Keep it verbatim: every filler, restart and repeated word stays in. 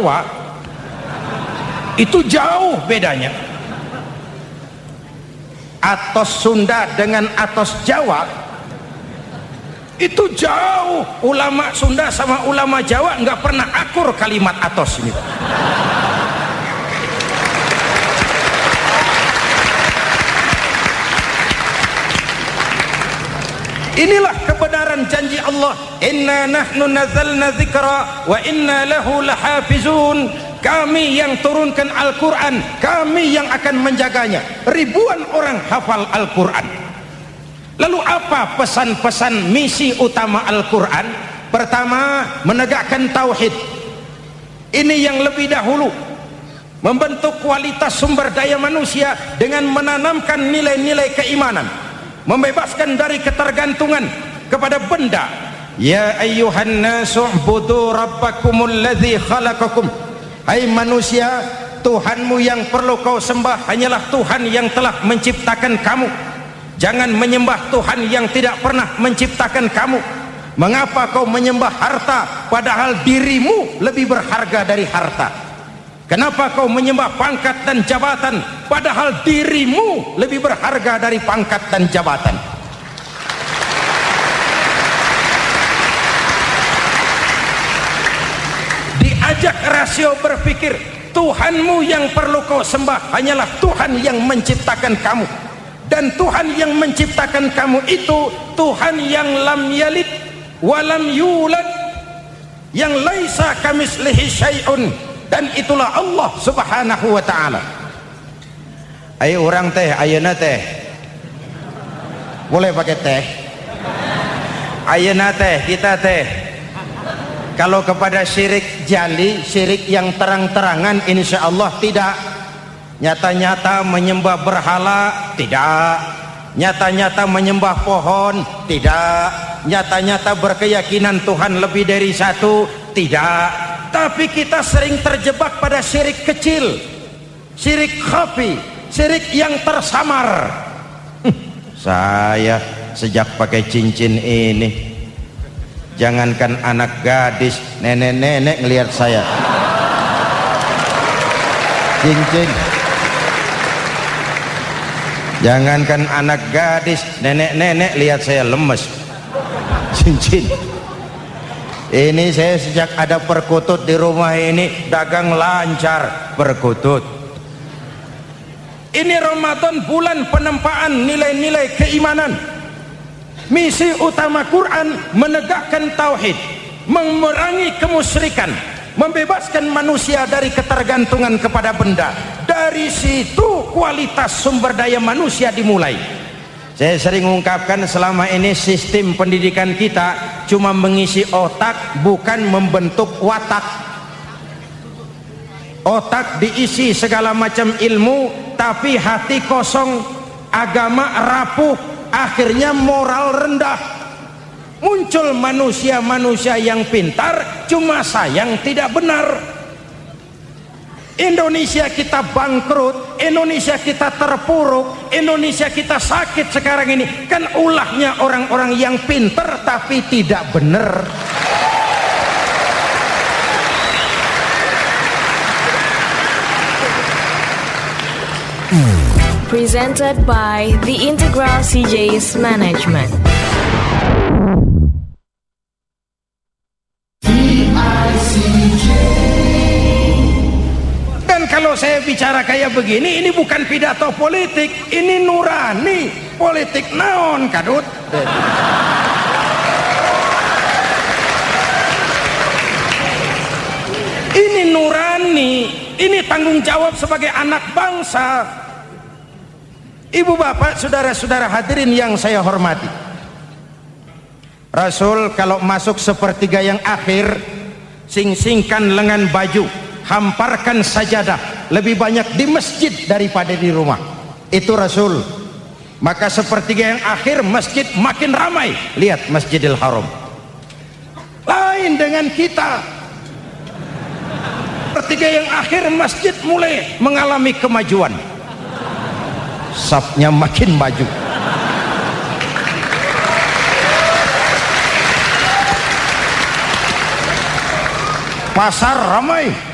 Jawa itu jauh bedanya. Atos Sunda dengan atos Jawa itu jauh. Ulama Sunda sama ulama Jawa nggak pernah akur kalimat atos ini. Inilah kebenaran janji Allah, inna nahnu nazzalna dzikra wa inna lahu lahafizun. Kami yang turunkan Al-Quran, kami yang akan menjaganya. Ribuan orang hafal Al-Quran. Lalu apa pesan-pesan misi utama Al-Quran? Pertama, menegakkan tauhid. Ini yang lebih dahulu, membentuk kualitas sumber daya manusia dengan menanamkan nilai-nilai keimanan, membebaskan dari ketergantungan kepada benda. Ya ayyuhan nasu ubudu rabbakumul ladzi khalaqakum. Hai manusia, Tuhanmu yang perlu kau sembah hanyalah Tuhan yang telah menciptakan kamu. Jangan menyembah Tuhan yang tidak pernah menciptakan kamu. Mengapa kau menyembah harta padahal dirimu lebih berharga dari harta? Kenapa kau menyembah pangkat dan jabatan padahal dirimu lebih berharga dari pangkat dan jabatan? Diajak rasio berpikir, Tuhanmu yang perlu kau sembah hanyalah Tuhan yang menciptakan kamu. Dan Tuhan yang menciptakan kamu itu Tuhan yang lam yalid walam yulad, yang laisa kamislihi syai'un, dan itulah Allah subhanahu wa ta'ala. Ayo orang teh, ayeuna teh boleh pakai teh, ayeuna teh kita teh kalau kepada syirik jali, syirik yang terang-terangan, insya Allah tidak. Nyata-nyata menyembah berhala, tidak. Nyata-nyata menyembah pohon, tidak. Nyata-nyata berkeyakinan Tuhan lebih dari satu, tidak. Tapi kita sering terjebak pada syirik kecil, syirik khafi, syirik yang tersamar. Saya sejak pakai cincin ini, jangankan anak gadis, nenek-nenek ngelihat saya cincin. Jangankan anak gadis, nenek-nenek lihat saya lemes cincin. Ini saya sejak ada perkutut di rumah ini dagang lancar perkutut. Ini Ramadan, bulan penempaan nilai-nilai keimanan. Misi utama Quran menegakkan tauhid, memerangi kemusyrikan, membebaskan manusia dari ketergantungan kepada benda. Dari situ kualitas sumber daya manusia dimulai. Saya sering mengungkapkan selama ini sistem pendidikan kita cuma mengisi otak, bukan membentuk watak. Otak diisi segala macam ilmu, tapi hati kosong, agama rapuh, akhirnya moral rendah. Muncul manusia-manusia yang pintar, cuma sayang tidak benar. Indonesia kita bangkrut, Indonesia kita terpuruk, Indonesia kita sakit sekarang ini kan ulahnya orang-orang yang pintar tapi tidak benar. Presented by the Integral C J's Management. Kalau saya bicara kayak begini, ini bukan pidato politik, ini nurani. Politik naon kadut. Ini nurani, ini tanggung jawab sebagai anak bangsa. Ibu bapak, saudara-saudara hadirin yang saya hormati, Rasul kalau masuk sepertiga yang akhir, sing-singkan lengan baju, hamparkan sajadah, lebih banyak di masjid daripada di rumah. Itu Rasul. Maka sepertiga yang akhir masjid makin ramai. Lihat Masjidil Haram. Lain dengan kita. Sepertiga yang akhir masjid mulai mengalami kemajuan. Safnya makin maju. Pasar ramai.